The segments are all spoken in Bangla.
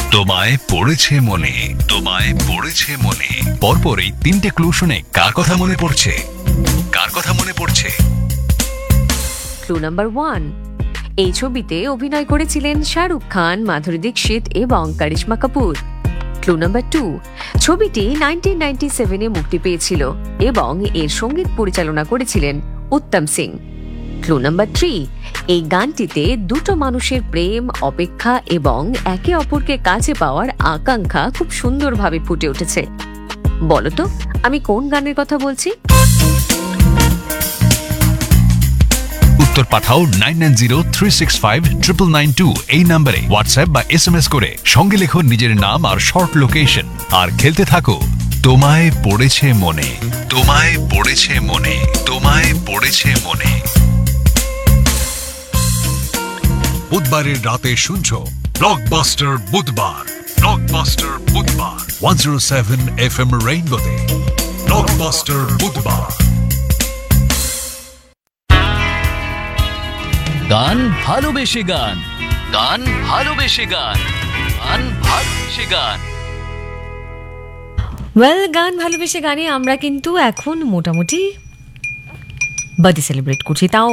তোমায় পড়েছে মনে, তোমায় পড়েছে মনে। পরপর এই তিনটে ক্লু শুনে কার কথা মনে পড়ছে? কার কথা মনে পড়ছে? ক্লু নাম্বার 1, এই ছবিতে অভিনয় করেছিলেন শাহরুখ খান, মাধুরী দীক্ষিত এবং করিশ্মা কাপুর। ক্লু নাম্বার 2, ছবিটি 1997-এ মুক্তি পেয়েছিল এবং এর সঙ্গীত পরিচালনা করেছিলেন উত্তম সিং। ক্লু নাম্বার 3, এই গানটিতে দুটো মানুষের প্রেম, অপেক্ষা এবং একে অপরকে কাছে পাওয়ার আকাঙ্ক্ষা খুব সুন্দরভাবে ফুটে উঠেছে। বলো তো আমি কোন গানের কথা বলছি? উত্তর পাঠাও 9903659992 এই নম্বরে হোয়াটসঅ্যাপ বা SMS করে। সঙ্গে লেখো নিজের নাম আর শর্ট লোকেশন। আর খেলতে থাকো তোমায় পড়েছে মনে, তোমায় পড়েছে মনে, তোমায় পড়েছে মনে। বুধবারের রাতে শুনছো ব্লকবাস্টার বুধবার, ব্লকবাস্টার বুধবার 107 FM রেইনবোতে। ব্লকবাস্টার বুধবার। গান ভালোবেসে গান, গান ভালোবেসে গান, গান ভালোবেসে গান। গান ভালোবেসে গানে আমরা কিন্তু এখন মোটামুটি বার্থডে সেলিব্রেট করছি, তাও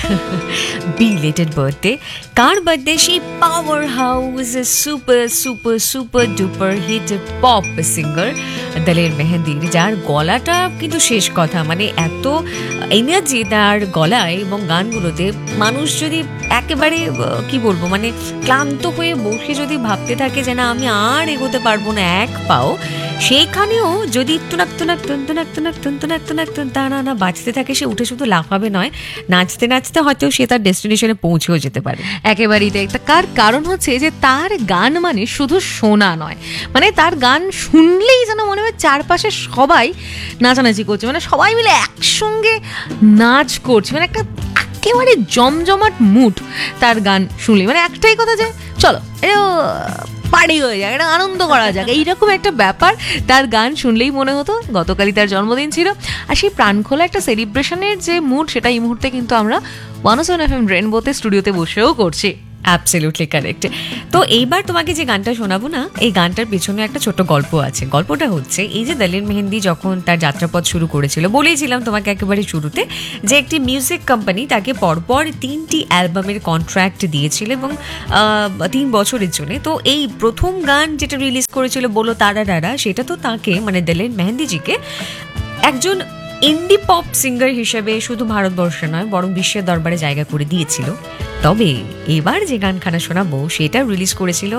বিলেটেড বার্থডে। কার বার্থডে? সেই power house super super super duper hit pop singer দলের মেহেন্দির, যার গলাটা কিন্তু শেষ কথা, মানে এত এনার্জি তার গলায় এবং গানগুলোতে। মানুষ যদি একেবারে কি বলবো, মানে ক্লান্ত হয়ে বসে যদি ভাবতে থাকে যে না আমি আর এগোতে পারবো না এক পাও, সেইখানেও যদি তুনাক তুনাক তুন তুনাক তুনাক তুন তুনাক তুনাক তুন তা না বাজতে থাকে, সে উঠে শুধু লাফাবে নয়, নাচতে নাচতে হয়তো সে তার ডেস্টিনেশনে পৌঁছেও যেতে পারে। একেবারেই তাই। কারণ হচ্ছে যে তার গান মানে শুধু শোনা নয়, মানে তার গান শুনলেই যেন মনে হয় চারপাশে সবাই নাচানাচি করছে, মানে সবাই মিলে একসঙ্গে নাচ করছে, মানে একটা একেবারে জমজমাট মুড তার গান শুনলে। মানে একটাই কথা যে চলো পার্টি হয়ে যাক, এটা আনন্দ করা যাক, এইরকম একটা ব্যাপার তার গান শুনলেই মনে হতো। গতকালই তার জন্মদিন ছিল, আর সেই প্রাণখোলা একটা সেলিব্রেশনের যে মুড, সেটা এই মুহূর্তে কিন্তু আমরা 107 FM রেইনবোতে স্টুডিওতে বসেও করছি। Absolutely correct. তো এইবার তোমাকে যে গানটা শোনাবো না, এই গানটার পেছনে একটা ছোট্ট গল্প আছে। গল্পটা হচ্ছে এই যে দলের মেহেন্দি যখন তার যাত্রাপথ শুরু করেছিল, বলেইছিলাম তোমাকে একেবারে শুরুতে যে একটি মিউজিক কোম্পানি তাকে পরপর 3টি অ্যালবামের কন্ট্রাক্ট দিয়েছিল এবং 3 বছরের জন্য। তো এই প্রথম গান যেটা রিলিজ করেছিল বলো তারারা, সেটা তো তাকে মানে দলের মেহেন্দিজিকে একজন ইন্ডি পপ সিঙ্গার হিসেবে শুধু ভারতবর্ষে নয় বরং বিশ্বের দরবারে জায়গা করে দিয়েছিল। তবে এবার যে গানখানা শোনাবো সেটা রিলিজ করেছিল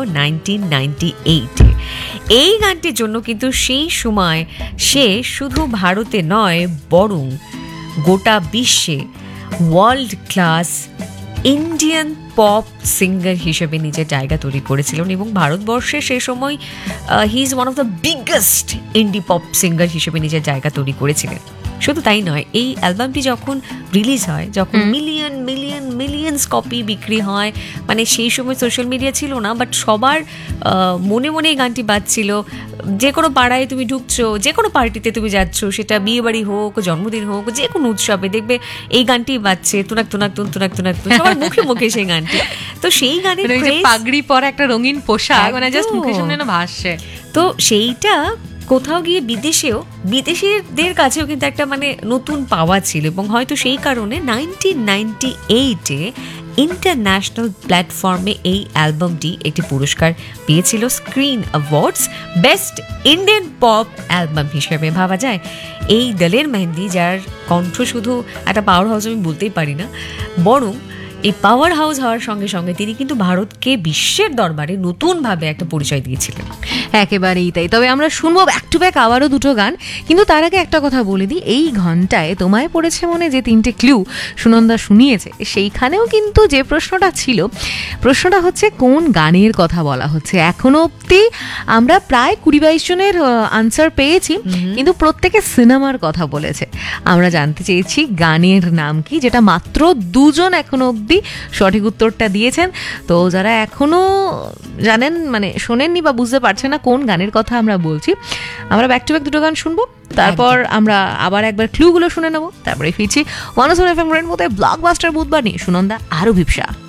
1998-এ। এই গানটির জন্য কিন্তু সেই সময় সে শুধু ভারতে নয় বরং গোটা বিশ্বে world class Indian pop singer হিসেবে নিজের জায়গা তৈরি করেছিলেন এবং ভারতবর্ষে সে সময় he is one of the biggest indie pop singer হিসেবে নিজের জায়গা তৈরি করেছিলেন। শুধু তাই নয়, এই অ্যালবামটি যখন রিলিজ হয়, যখন মিলিয়নস কপি বিক্রি হয়, মানে সেই সময় সোশ্যাল মিডিয়া ছিল না, বাট সবার মনে মনে এই গানটি বাজছিল। যে কোনো পাড়ায় তুমি ঢুকছো, যে কোনো পার্টিতে তুমি যাচ্ছ, সেটা বিয়ে বাড়ি হোক, জন্মদিন হোক, যে কোনো উৎসবে দেখবে এই গানটি বাজছে, তুনাক তুনাক তুন তুনাক তুনাক তুন, সবার মুখে মুখে সেই গানটি। তো সেই গানের পাগড়ি পরা একটা রঙিন পোশাক, মানে জাস্ট মুখের সামনে না ভাসছে। তো সেইটা কোথাও গিয়ে বিদেশিদের কাছেও কিন্তু একটা মানে নতুন পাওয়া ছিল এবং হয়তো সেই কারণে 1998-এ ইন্টারন্যাশনাল প্ল্যাটফর্মে এই অ্যালবামটি একটি পুরস্কার পেয়েছিল, screen awards best Indian pop album হিসেবে। ভাবা যায় এই দলের মেহেন্দি, যার কণ্ঠ শুধু একটা পাওয়ার হাউস আমি বলতেই পারি না, বরং এই পাওয়ার হাউস হওয়ার সঙ্গে সঙ্গে তিনি কিন্তু ভারতকে বিশ্বের দরবারে নতুনভাবে একটা পরিচয় দিয়েছিলেন। একেবারেই তাই। তবে আমরা শুনবো ব্যাক টু ব্যাক আবারও দুটো গান, কিন্তু তার আগে একটা কথা বলে দিই, এই ঘন্টায় তোমায় পড়েছে মনে যে 3টে ক্লু সুনন্দা শুনিয়েছে, সেইখানেও কিন্তু যে প্রশ্নটা ছিল, প্রশ্নটা হচ্ছে কোন গানের কথা বলা হচ্ছে। এখনো অব্দি আমরা প্রায় 20-22 জনের আনসার পেয়েছি, কিন্তু প্রত্যেকে সিনেমার কথা বলেছে। আমরা জানতে চেয়েছি গানের নাম কি, যেটা মাত্র 2 জন এখনো অব্দি সঠিক উত্তরটা দিয়েছেন। তো যারা এখনো জানেন মানে শোনেননি বা বুঝতে পারছেন না কোন গানের কথা আমরা বলছি, আমরা ব্যাক টু ব্যাক দুটো গান শুনবো, তারপর আমরা আবার একবার ক্লুগুলো শুনে নেবো, তারপরে ফিরছি 107 FM রেইনবোতে ব্লকবাস্টার বুধবার নিয়ে সুনন্দা আর অভিপ্সা।